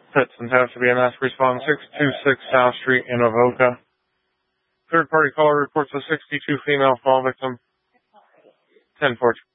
Pets and Pets BMS respond 626 South Street in Avoca. Third-party caller reports a 62 female fall victim. 10-4.